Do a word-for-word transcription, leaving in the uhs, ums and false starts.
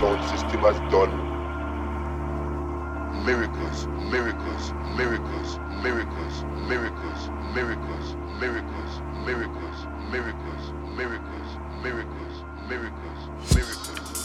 sound system has done miracles, miracles, miracles, miracles, miracles, miracles, miracles, miracles, miracles, miracles, miracles, miracles, miracles.